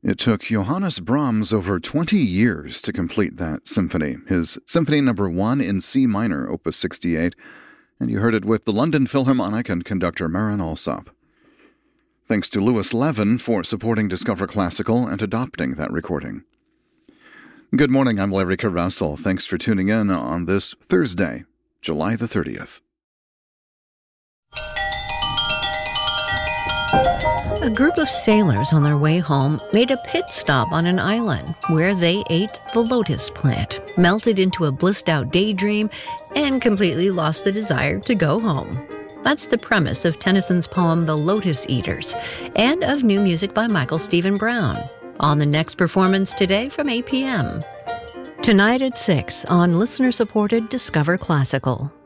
It took Johannes Brahms over 20 years to complete that symphony, his Symphony No. 1 in C minor, Opus 68, and you heard it with the London Philharmonic and conductor Marin Alsop. Thanks to Louis Levin for supporting Discover Classical and adopting that recording. Good morning, I'm Larry Caressel. Thanks for tuning in on this Thursday, July the 30th. A group of sailors on their way home made a pit stop on an island where they ate the lotus plant, melted into a blissed-out daydream, and completely lost the desire to go home. That's the premise of Tennyson's poem The Lotus Eaters, and of new music by Michael Stephen Brown, on the next performance today from 8 p.m. Tonight at 6 on listener-supported Discover Classical.